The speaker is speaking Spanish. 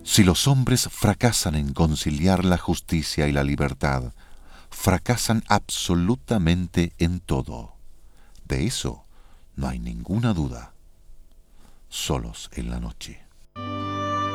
Si los hombres fracasan en conciliar la justicia y la libertad, fracasan absolutamente en todo. De eso no hay ninguna duda. Solos en la noche.